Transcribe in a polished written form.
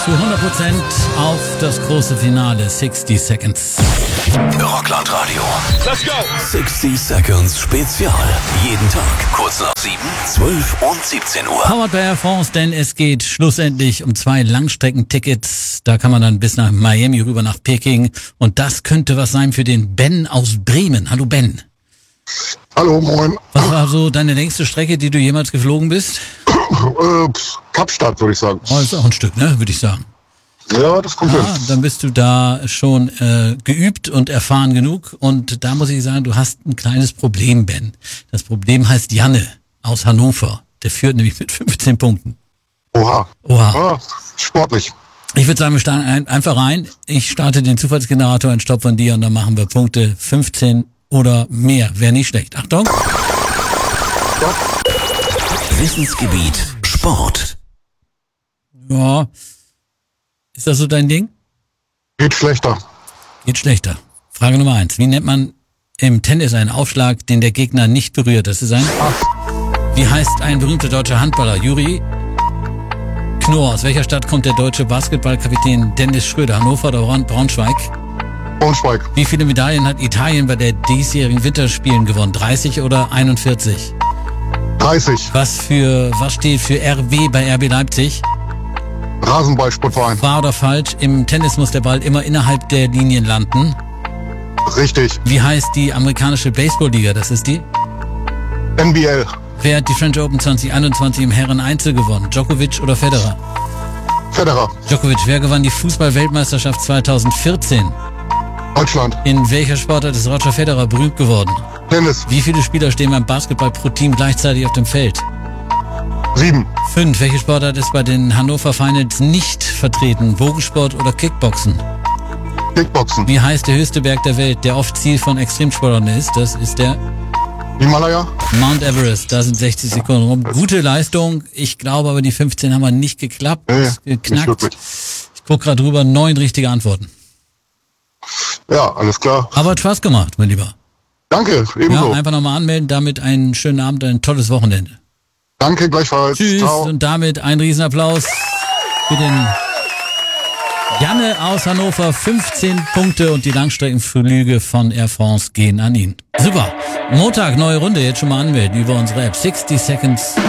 zu 100% auf das große Finale 60 Seconds. Rockland Radio. Let's go! 60 Seconds Spezial. Jeden Tag kurz nach 7, 12 und 17 Uhr. Powered by Air France, denn es geht schlussendlich um 2 Langstreckentickets. Da kann man dann bis nach Miami rüber nach Peking. Und das könnte was sein für den Ben aus Bremen. Hallo Ben. Hallo, moin. Was war so deine längste Strecke, die du jemals geflogen bist? Kapstadt, würde ich sagen. Oh, ist auch ein Stück, ne, würde ich sagen. Ja, das kommt hin. Dann bist du da schon geübt und erfahren genug. Und da muss ich sagen, du hast ein kleines Problem, Ben. Das Problem heißt Janne aus Hannover. Der führt nämlich mit 15 Punkten. Oha. Ah, sportlich. Ich würde sagen, wir starten einfach rein. Ich starte den Zufallsgenerator, einen Stopp von dir und dann machen wir Punkte 15 oder mehr. Wäre nicht schlecht. Achtung. Stopp. Wissensgebiet Sport. Ja. Ist das so dein Ding? Geht schlechter. Geht schlechter. Frage Nummer 1. Wie nennt man im Tennis einen Aufschlag, den der Gegner nicht berührt? Das ist ein... Wie heißt ein berühmter deutscher Handballer? Juri Knorr. Aus welcher Stadt kommt der deutsche Basketballkapitän Dennis Schröder? Hannover oder Braunschweig? Braunschweig. Wie viele Medaillen hat Italien bei der diesjährigen Winterspielen gewonnen? 30 oder 41? 30. Was steht für RB bei RB Leipzig? Rasenballsportverein. Wahr oder falsch? Im Tennis muss der Ball immer innerhalb der Linien landen. Richtig. Wie heißt die amerikanische Baseballliga? Das ist die? NBL. Wer hat die French Open 2021 im Herren-Einzel gewonnen? Djokovic oder Federer? Federer. Djokovic. Wer gewann die Fußball-Weltmeisterschaft 2014? Deutschland. In welcher Sportart ist Roger Federer berühmt geworden? Tennis. Wie viele Spieler stehen beim Basketball pro Team gleichzeitig auf dem Feld? 7. 5. Welche Sportart ist bei den Hannover Finals nicht vertreten? Bogensport oder Kickboxen? Kickboxen. Wie heißt der höchste Berg der Welt, der oft Ziel von Extremsportlern ist? Das ist der Himalaya. Mount Everest. Da sind 60 Sekunden rum. Gute Leistung. Ich glaube aber, die 15 haben wir nicht geklappt. Nicht Geknackt. wirklich. Ich gucke gerade drüber. 9 richtige Antworten. Ja, alles klar. Aber hat Spaß gemacht, mein Lieber. Danke, Ja, ebenso. einfach nochmal anmelden. Damit einen schönen Abend, ein tolles Wochenende. Danke, gleichfalls. Tschüss. Ciao. Und damit ein Riesenapplaus für den Janne aus Hannover. 15 Punkte und die Langstreckenflüge von Air France gehen an ihn. Super. Montag, neue Runde. Jetzt schon mal anmelden über unsere App. 60 Seconds.